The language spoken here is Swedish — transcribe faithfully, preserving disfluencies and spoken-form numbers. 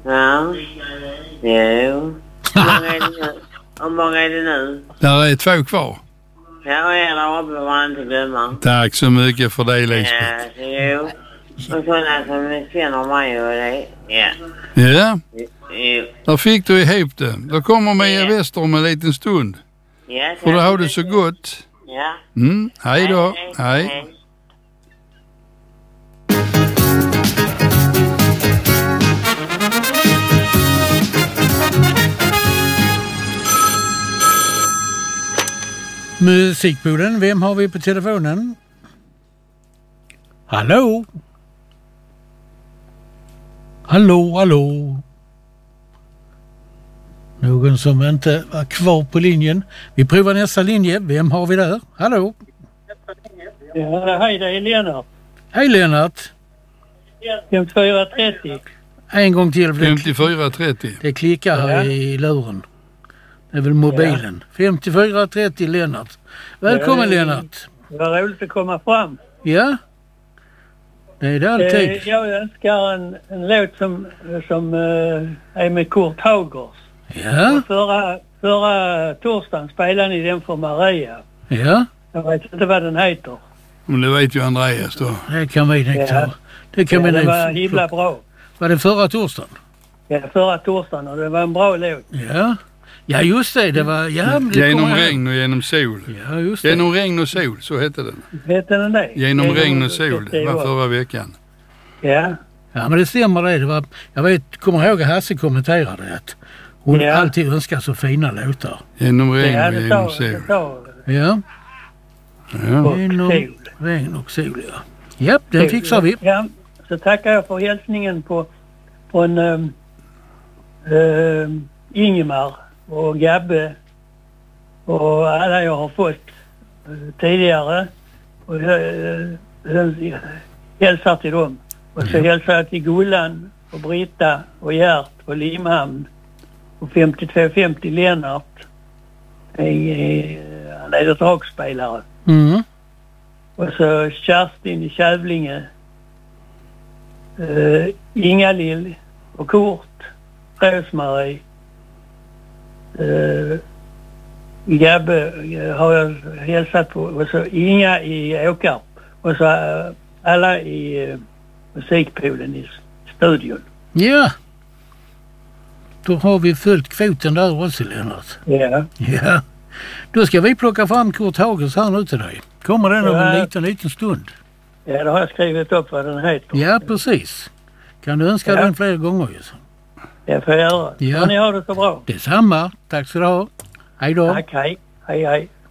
Ja. Jo. Hur många är det nu? Hur många är det nu? Där är två kvar. Ja, och er där uppe var jag inte glömma. Tack så mycket för det, Lisbeth. Ja, jo. Och sådana som känner mig och det. Ja. Ja, Jo. där fick du ihop det. Då kommer Mia Ja. Wester om en liten stund. Ja, Får du ha det så gott. Ja. Mm, hej då. Hej. Hej. Musikboden, vem har vi på telefonen? Hallå? Hallå, hallå? Någon som inte var kvar på linjen. Vi provar nästa linje. Vem har vi där? Hallå? Ja, hej, det är Lennart. Hej Lennart. femtiofyra trettio. En gång till. femtiofyra trettio. Det klickar här Ja. i luren. Det är väl mobilen. femtiofyra trettio Lennart. Välkommen Ja, Lennart. Det var roligt att komma fram. Ja. Det är det alltid. Eh, jag önskar en, en låt som, som eh, är med Kurt Haugers. Ja. Förra, förra torsdagen spelade ni den för Maria. Ja. Jag vet inte vad den heter. Men det vet ju Andreas då. Det kan vi nog ta. Ja. Det kan Ja, vi det nog var få- himla bra. Var det förra torsdagen? Ja, förra torsdagen och det var en bra låt. Ja. Ja just det, det var... Ja, men det Genom kommer jag- regn och genom sol. Ja just det. Genom regn och sol, så hette den. Hette den det? Genom regn och sol, det var förra veckan. Ja. Ja men det stämmer det. det var, jag vet, kommer ihåg att Hasse kommenterade att hon Ja. alltid önskar så fina låtar. Genom regn Ja, och det genom sa, sol. det sa Ja. Ja. och Genom sol. regn och sol, ja. Ja, den fixar vi. Ja, så tackar jag för hälsningen på från um, um, Ingemar och Gabbe och alla jag har fått uh, tidigare. Och uh, uh, hälsar till dem. Och så hälsar jag till Gullan och Britta och Gert och Limhamn och femtiotvå femtio Lennart. Uh, han är ett dragspelare. Mm. Och så Kerstin i Kävlinge, uh, Inga-Lill och Kurt, Rosmarie, uh, Gabbe uh, har jag hälsat på, och så Inga i Åkarp och så uh, alla i uh, musikpoolen i studion. Ja. Då har vi följt kvoten där också, Lennart. Ja. Ja. Då ska vi plocka fram Kurt Haugers här nu till dig. Kommer den om en Ja. liten, liten stund. Ja, då har jag skrivit upp vad den heter. Ja, precis. Kan du önska Ja. den fler gånger? Just? Det får jag göra. Ja. Ja. Ni har det så bra. Detsamma. Tack så du ha. Hej då. Tack, hej. Hej, hej.